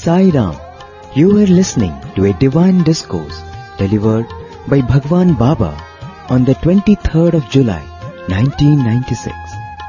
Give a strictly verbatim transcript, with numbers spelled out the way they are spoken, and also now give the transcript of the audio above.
Sai Ram. You are listening to a divine discourse delivered by Bhagwan Baba on the twenty-third of July, nineteen ninety-six.